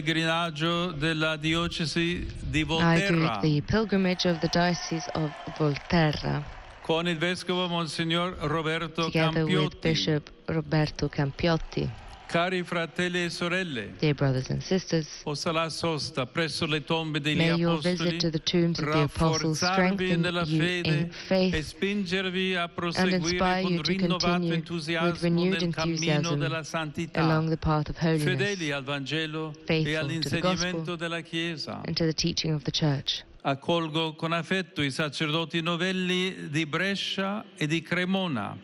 pellegrinaggio della diocesi di I Volterra greet the pilgrimage of the Diocese of Volterra, con il vescovo Monsignor Roberto together with Campiotti. Bishop Roberto Campiotti. Cari fratelli e sorelle, Dear brothers and sisters, possa la sosta presso le tombe degli may your apostoli visit to the tombs of the apostles rafforzarvi strengthen nella you fede in e faith spingervi a and proseguire inspire con you to rinnovato continue with entusiasmo renewed nel cammino enthusiasm della santità, along the path of holiness, fedeli al Vangelo e faithful to the all'insegnamento gospel della Chiesa. and to the teaching of the Church. Accolgo con affetto i sacerdoti novelli di Brescia e di Cremona,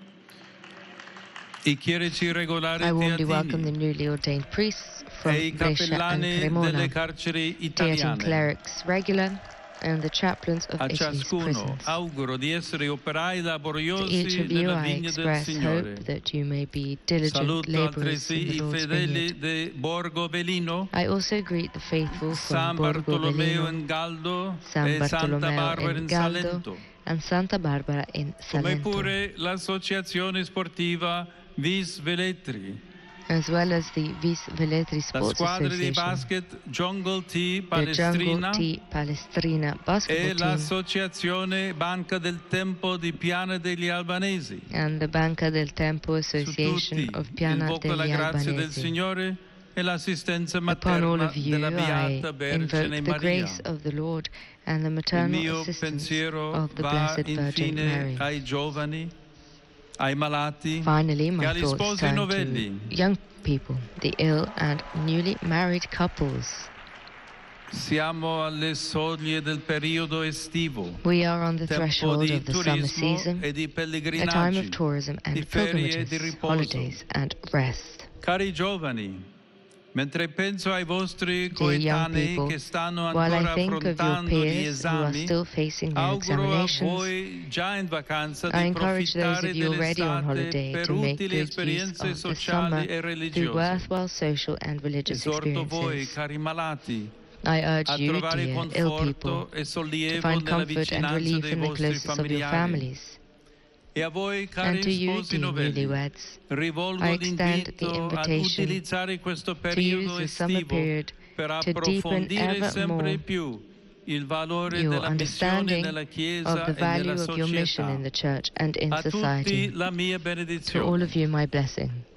i chierici regolari I warmly welcome the teatini newly ordained priests from e i Brescia and cappellani Cremona, delle carceri Theatin italiane. clerics regular, and the chaplains of A Italy's ciascuno prisons. auguro di essere operai To each laboriosi of you nella I vigna del express Signore. hope that you may be diligent Saluto laborers in altresì the i Lord's fedeli vineyard. di Borgo Velino, I also greet the faithful San from Borgo Bartolomeo Velino, in Galdo San e Santa Bartolomeo Barbara in in Galdo, Salento, and Santa Barbara in come Salento, pure l'associazione sportiva Vis Veletri, as well as the Vis Veletri la Sports squadra di Association, basket Jungle T the Jungle Palestrina T Palestrina e basketball team, l'associazione Banca del Tempo di Piana degli Albanesi. and the Banca del Tempo Su Association tutti of Piana invoco la degli grazia del Albanesi. Signore e l'assistenza Upon all materna of you, della I Beata Vergine invoke the Maria. grace of the Lord and the Il maternal mio assistance pensiero of the va Blessed Virgin infine Mary. ai giovani, ai malati Finally, e my agli thoughts sposi turn novelli. to young people, the ill and newly married couples. Siamo alle soglie del periodo estivo, We are on the tempo threshold di of the summer turismo season, e di a time pellegrinaggi, of tourism di and ferie e di pilgrimages, riposo. holidays and rest. Cari giovani, mentre penso ai vostri Dear young coetanei people, che stanno while ancora I think of your affrontando gli peers who are esami, still facing their auguro a examinations, voi già in vacanza I di encourage those approfittare of you already on dell'estate holiday per to make utili good use esperienze of the sociali summer e through religiose. worthwhile social and religious Esorto voi, experiences. cari malati, I urge a you, trovare dear ill conforto people, e to sollievo find nella comfort and vicinanza relief dei in the vostri closeness of your familiari. families. E a voi, And cari to you, sposi dear novelli, newlyweds, rivolgo I extend the l'invito ad invitation utilizzare questo to periodo use the summer estivo period per to deepen approfondire ever sempre more più il valore your della missione understanding nella of Chiesa the e value nella of your mission società. in the church and in A tutti society. la mia To all benedizione. of you, my blessing.